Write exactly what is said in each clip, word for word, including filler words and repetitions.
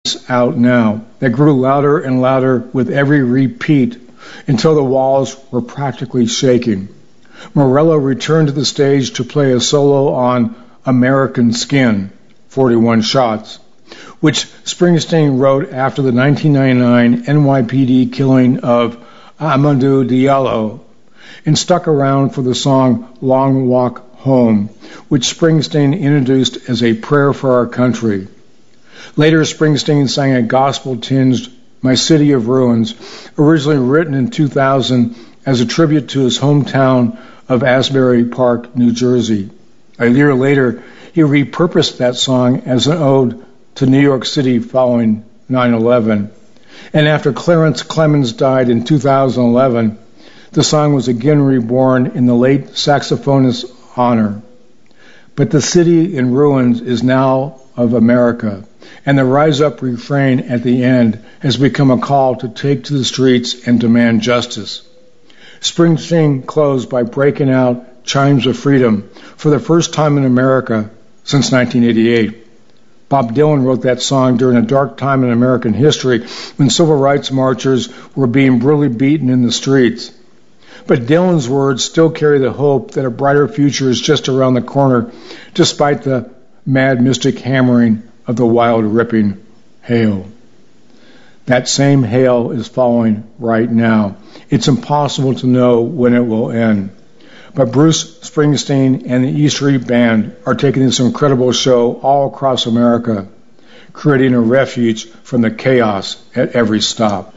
out now that grew louder and louder with every repeat until the walls were practically shaking. Morello returned to the stage to play a solo on American Skin, forty-one shots, which Springsteen wrote after the nineteen ninety-nine N Y P D killing of Amadou Diallo, and stuck around for the song Long Walk Home, which Springsteen introduced as a prayer for our country. Later, Springsteen sang a gospel-tinged My City of Ruins, originally written in two thousand as a tribute to his hometown of Asbury Park, New Jersey. A year later, he repurposed that song as an ode to New York City following nine eleven. And after Clarence Clemons died in two thousand eleven, the song was again reborn in the late saxophonist's honor. But the city in ruins is now of America, and the Rise Up refrain at the end has become a call to take to the streets and demand justice. Springsteen closed by breaking out Chimes of Freedom for the first time in America since nineteen eighty-eight. Bob Dylan wrote that song during a dark time in American history when civil rights marchers were being brutally beaten in the streets. But Dylan's words still carry the hope that a brighter future is just around the corner, despite the mad mystic hammering of the wild ripping hail. That same hail is falling right now. It's impossible to know when it will end. But Bruce Springsteen and the E Street Band are taking this incredible show all across America, creating a refuge from the chaos at every stop.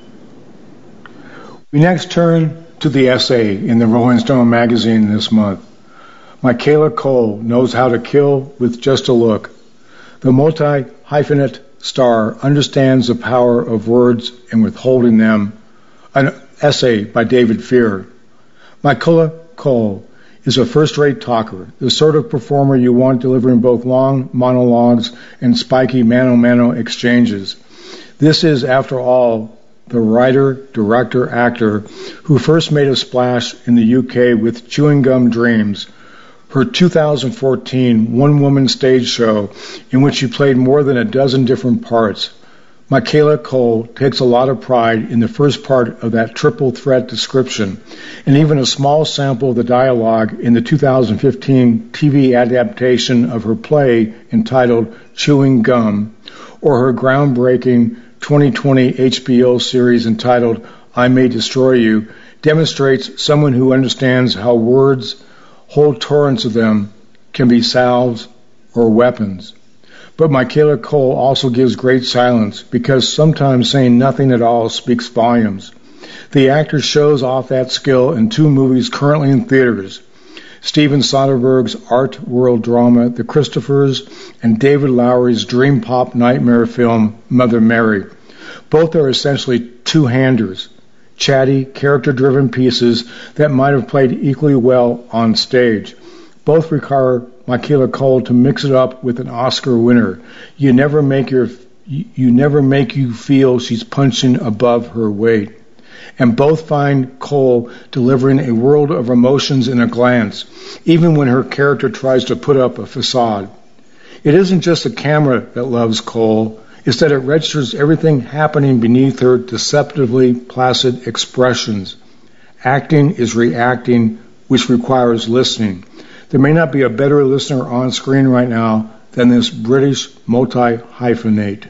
We next turn to the essay in the Rolling Stone magazine this month. Michaela Cole knows how to kill with just a look. The multi-hyphenate star understands the power of words and withholding them. An essay by David Fear. Michaela Cole is a first-rate talker, the sort of performer you want delivering both long monologues and spiky mano-mano exchanges. This is, after all, the writer, director, actor who first made a splash in the U K with Chewing Gum Dreams, her two thousand fourteen one-woman stage show in which she played more than a dozen different parts. Michaela Cole takes a lot of pride in the first part of that triple threat description, and even a small sample of the dialogue in the two thousand fifteen T V adaptation of her play entitled Chewing Gum, or her groundbreaking twenty twenty H B O series entitled I May Destroy You, demonstrates someone who understands how words, whole torrents of them, can be salves or weapons. But Michaela Cole also gives great silence, because sometimes saying nothing at all speaks volumes. The actor shows off that skill in two movies currently in theaters: Steven Soderbergh's art world drama The Christophers and David Lowery's dream pop nightmare film Mother Mary. Both are essentially two-handers, chatty, character-driven pieces that might have played equally well on stage. Both require Michaela Cole to mix it up with an Oscar winner. You never make your, you never make you feel she's punching above her weight. And both find Cole delivering a world of emotions in a glance, even when her character tries to put up a facade. It isn't just the camera that loves Cole, it's that it registers everything happening beneath her deceptively placid expressions. Acting is reacting, which requires listening. There may not be a better listener on screen right now than this British multi-hyphenate.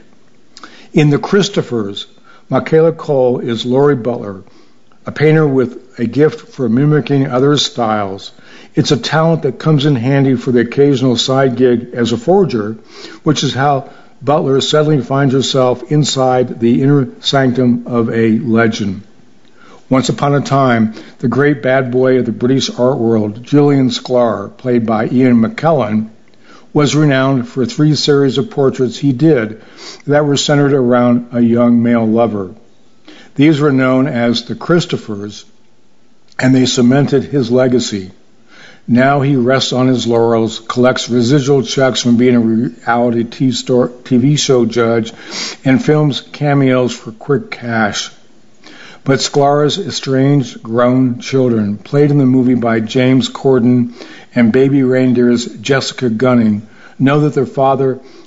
In The Christophers, Michaela Cole is Laurie Butler, a painter with a gift for mimicking others' styles. It's a talent that comes in handy for the occasional side gig as a forger, which is how Butler suddenly finds herself inside the inner sanctum of a legend. Once upon a time, the great bad boy of the British art world, Julian Sklar, played by Ian McKellen, was renowned for three series of portraits he did that were centered around a young male lover. These were known as the Christophers, and they cemented his legacy. Now he rests on his laurels, collects residual checks from being a reality T V show judge, and films cameos for quick cash. But Sklar's estranged grown children, played in the movie by James Corden and Baby Reindeer's Jessica Gunning, know that their father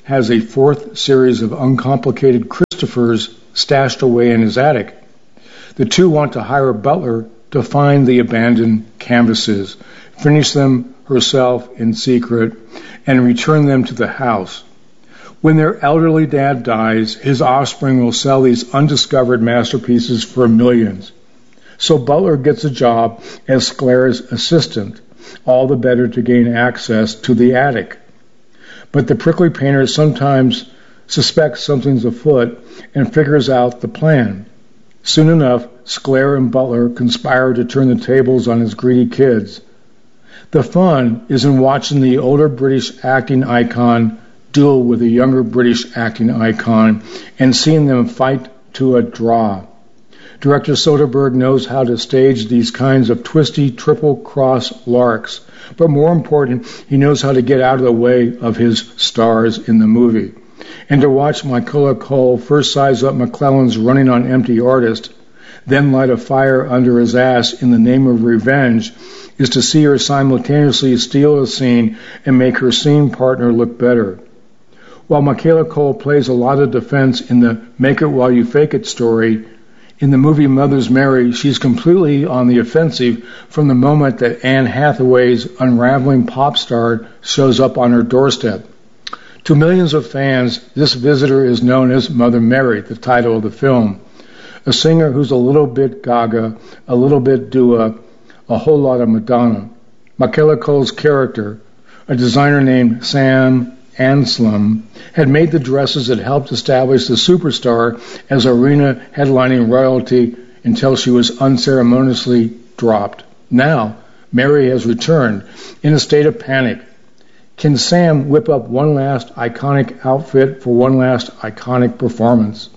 has a fourth series of uncomplicated Christophers stashed away in his attic. The two want to hire a butler to find the abandoned canvases, finish them herself in secret, and return them to the house. When their elderly dad dies, his offspring will sell these undiscovered masterpieces for millions. So Butler gets a job as Sclera's assistant, all the better to gain access to the attic. But the prickly painter sometimes suspects something's afoot and figures out the plan. Soon enough, Sclera and Butler conspire to turn the tables on his greedy kids. The fun is in watching the older British acting icon duel with a younger British acting icon and seeing them fight to a draw. Director Soderbergh knows how to stage these kinds of twisty triple-cross larks, but more important, he knows how to get out of the way of his stars in the movie. And to watch Michaela Cole first size up McClellan's running on empty artist, then light a fire under his ass in the name of revenge, is to see her simultaneously steal a scene and make her scene partner look better. While Michaela Cole plays a lot of defense in the Make It While You Fake It story, in the movie Mother's Mary, she's completely on the offensive from the moment that Anne Hathaway's unraveling pop star shows up on her doorstep. To millions of fans, this visitor is known as Mother Mary, the title of the film. A singer who's a little bit Gaga, a little bit Dua, a whole lot of Madonna. Michaela Cole's character, a designer named Sam Anselm, had made the dresses that helped establish the superstar as arena headlining royalty until she was unceremoniously dropped. Now, Mary has returned in a state of panic. Can Sam whip up one last iconic outfit for one last iconic performance?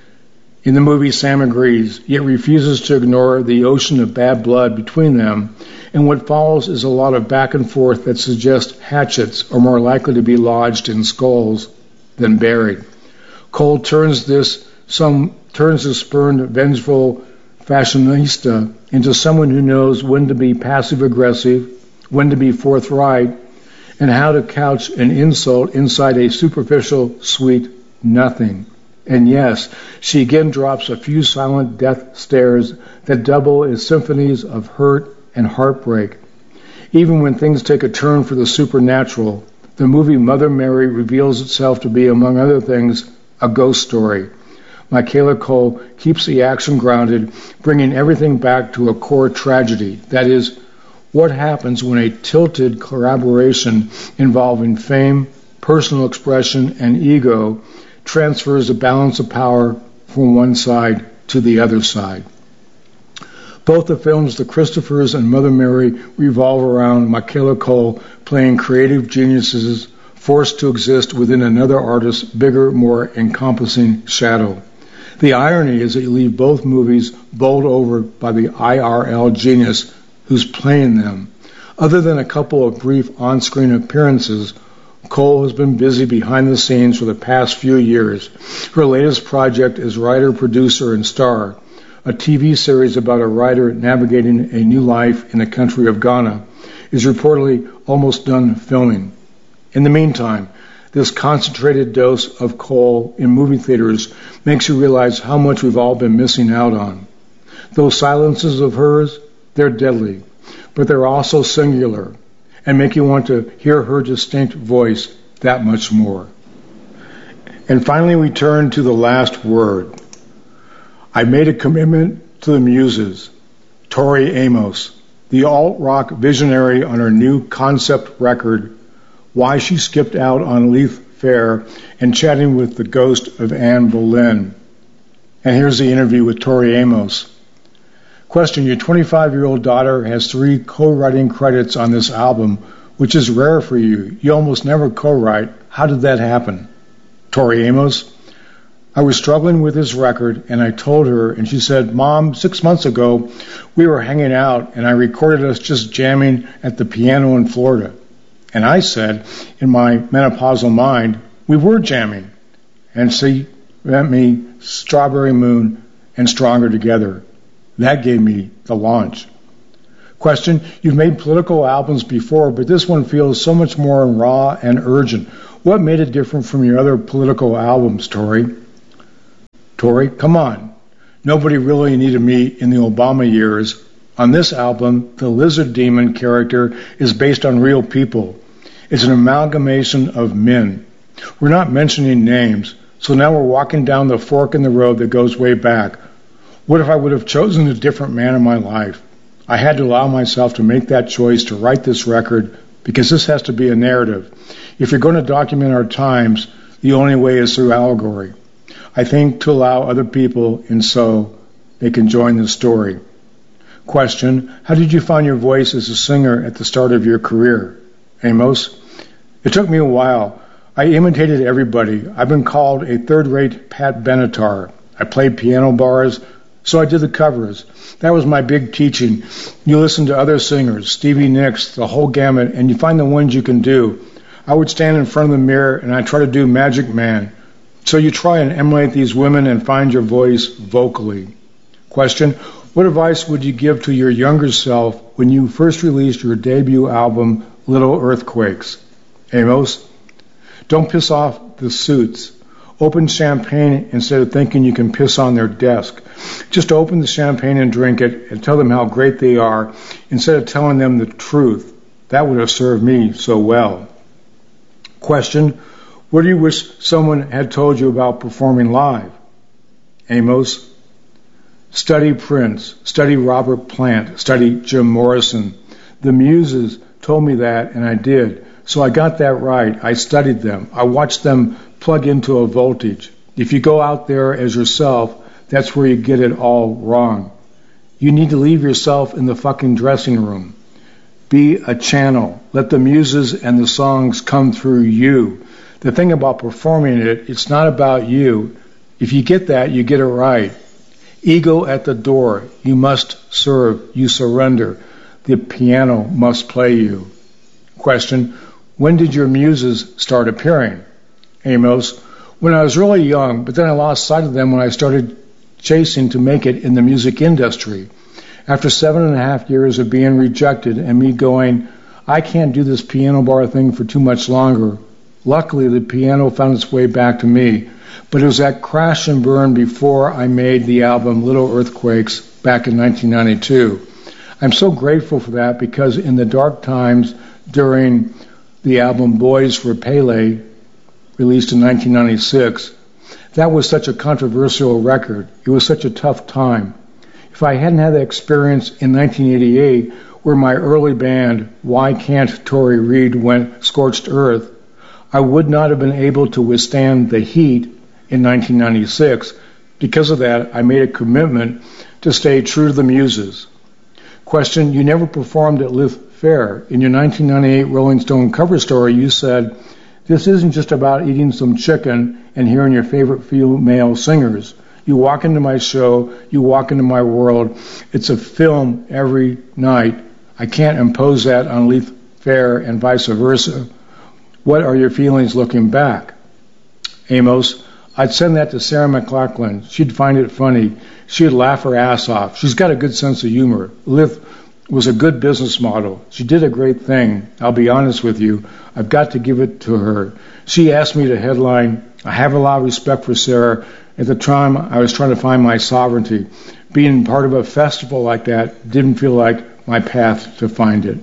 In the movie, Sam agrees, yet refuses to ignore the ocean of bad blood between them, and what follows is a lot of back and forth that suggests hatchets are more likely to be lodged in skulls than buried. Cole turns this some turns the spurned, vengeful fashionista into someone who knows when to be passive-aggressive, when to be forthright, and how to couch an insult inside a superficial, sweet nothing. And yes, she again drops a few silent death stares that double as symphonies of hurt and heartbreak. Even when things take a turn for the supernatural, the movie Mother Mary reveals itself to be, among other things, a ghost story. Michaela Cole keeps the action grounded, bringing everything back to a core tragedy. That is, what happens when a tilted collaboration involving fame, personal expression, and ego transfers the balance of power from one side to the other side. Both the films, The Christophers and Mother Mary, revolve around Michaela Cole playing creative geniuses forced to exist within another artist's bigger, more encompassing shadow. The irony is that you leave both movies bowled over by the I R L genius who's playing them. Other than a couple of brief on-screen appearances, Cole has been busy behind the scenes for the past few years. Her latest project is writer, producer, and star, a T V series about a writer navigating a new life in the country of Ghana, is reportedly almost done filming. In the meantime, this concentrated dose of Cole in movie theaters makes you realize how much we've all been missing out on. Those silences of hers, they're deadly, but they're also singular, and make you want to hear her distinct voice that much more. And finally, we turn to the last word. I made a commitment to the muses. Tori Amos, the alt-rock visionary on her new concept record, Why She Skipped Out on Leith Fair, and chatting with the ghost of Anne Boleyn. And here's the interview with Tori Amos. Question, your twenty-five-year-old daughter has three co-writing credits on this album, which is rare for you. You almost never co-write. How did that happen? Tori Amos, I was struggling with this record, and I told her, and she said, Mom, six months ago, we were hanging out, and I recorded us just jamming at the piano in Florida. And I said, in my menopausal mind, we were jamming. And she sent me Strawberry Moon and Stronger Together. That gave me the launch. Question, you've made political albums before, but this one feels so much more raw and urgent. What made it different from your other political albums, Tori? Tori, come on. Nobody really needed me in the Obama years. On this album, the lizard demon character is based on real people. It's an amalgamation of men. We're not mentioning names, so now we're walking down the fork in the road that goes way back. What if I would have chosen a different man in my life? I had to allow myself to make that choice to write this record because this has to be a narrative. If you're going to document our times, the only way is through allegory. I think to allow other people in so they can join the story. Question, how did you find your voice as a singer at the start of your career? Amos? It took me a while. I imitated everybody. I've been called a third-rate Pat Benatar. I played piano bars, so I did the covers. That was my big teaching. You listen to other singers, Stevie Nicks, the whole gamut, and you find the ones you can do. I would stand in front of the mirror and I try to do Magic Man. So you try and emulate these women and find your voice vocally. Question, what advice would you give to your younger self when you first released your debut album, Little Earthquakes? Amos? Don't piss off the suits. Open champagne instead of thinking you can piss on their desk. Just open the champagne and drink it and tell them how great they are instead of telling them the truth. That would have served me so well. Question, what do you wish someone had told you about performing live? Amos? Study Prince, study Robert Plant, study Jim Morrison. The muses told me that, and I did. So I got that right. I studied them. I watched them plug into a voltage. If you go out there as yourself, that's where you get it all wrong. You need to leave yourself in the fucking dressing room. Be a channel. Let the muses and the songs come through you. The thing about performing it, it's not about you. If you get that, you get it right. Ego at the door. You must serve. You surrender. The piano must play you. Question, when did your muses start appearing? Amos, when I was really young, but then I lost sight of them when I started chasing to make it in the music industry. After seven and a half years of being rejected and me going, I can't do this piano bar thing for too much longer. Luckily, the piano found its way back to me. But it was that crash and burn before I made the album Little Earthquakes back in nineteen ninety-two. I'm so grateful for that because in the dark times during the album Boys for Pele, released in nineteen ninety-six, that was such a controversial record. It was such a tough time. If I hadn't had that experience in nineteen eighty-eight, where my early band, Why Can't Tori Reid, went scorched earth, I would not have been able to withstand the heat in nineteen ninety-six. Because of that, I made a commitment to stay true to the muses. Question, you never performed at Lith Fair. In your nineteen ninety-eight Rolling Stone cover story, you said, this isn't just about eating some chicken and hearing your favorite female singers. You walk into my show, you walk into my world. It's a film every night. I can't impose that on Lith Fair and vice versa. What are your feelings looking back? Amos, I'd send that to Sarah McLachlan. She'd find it funny. She'd laugh her ass off. She's got a good sense of humor. Lith was a good business model. She did a great thing. I'll be honest with you. I've got to give it to her. She asked me to headline. I have a lot of respect for Sarah. At the time, I was trying to find my sovereignty. Being part of a festival like that didn't feel like my path to find it.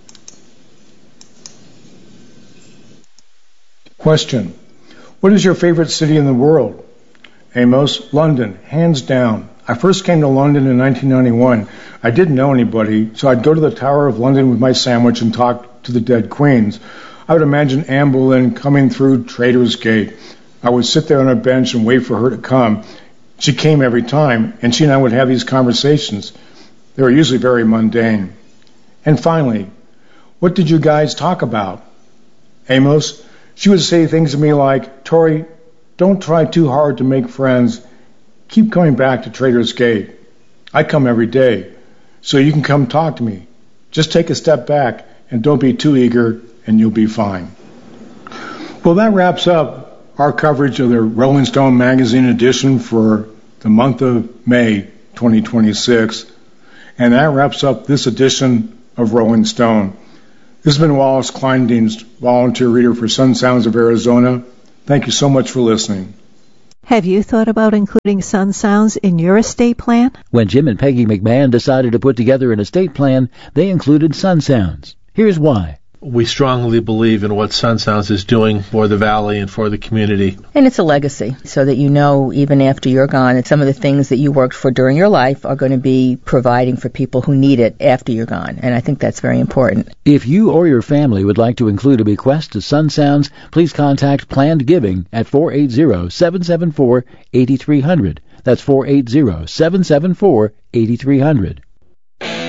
Question. What is your favorite city in the world? Amos, London, hands down. I first came to London in nineteen ninety-one. I didn't know anybody, so I'd go to the Tower of London with my sandwich and talk to the dead queens. I would imagine Anne Boleyn coming through Traitors' Gate. I would sit there on a bench and wait for her to come. She came every time, and she and I would have these conversations. They were usually very mundane. And finally, what did you guys talk about? Amos, she would say things to me like, Tori, don't try too hard to make friends. Keep coming back to Traitors' Gate. I come every day, so you can come talk to me. Just take a step back and don't be too eager, and you'll be fine. Well, that wraps up our coverage of the Rolling Stone magazine edition for the month of May twenty twenty-six, and that wraps up this edition of Rolling Stone. This has been Wallace Kleindienst, volunteer reader for Sun Sounds of Arizona. Thank you so much for listening. Have you thought about including Sun Sounds in your estate plan? When Jim and Peggy McMahon decided to put together an estate plan, they included Sun Sounds. Here's why. We strongly believe in what Sun Sounds is doing for the Valley and for the community. And it's a legacy, so that you know even after you're gone that some of the things that you worked for during your life are going to be providing for people who need it after you're gone. And I think that's very important. If you or your family would like to include a bequest to Sun Sounds, please contact Planned Giving at four eight zero, seven seven four, eight three zero zero. That's four eight zero, seven seven four, eight three zero zero.